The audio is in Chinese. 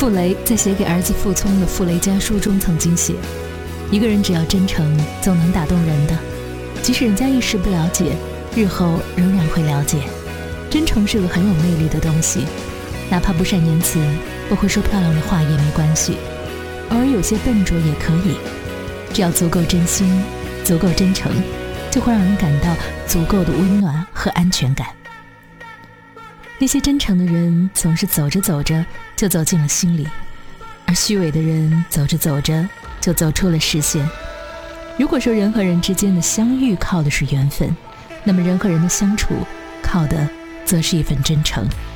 傅雷在写给儿子傅聪的《傅雷家书》中曾经写，一个人只要真诚，总能打动人的，即使人家一时不了解，日后仍然会了解。真诚是个很有魅力的东西，哪怕不善言辞，不会说漂亮的话也没关系，偶尔有些笨拙也可以，只要足够真心，足够真诚，就会让人感到足够的温暖和安全感。那些真诚的人总是走着走着就走进了心里，而虚伪的人走着走着就走出了视线。如果说人和人之间的相遇靠的是缘分，那么人和人的相处靠的则是一份真诚。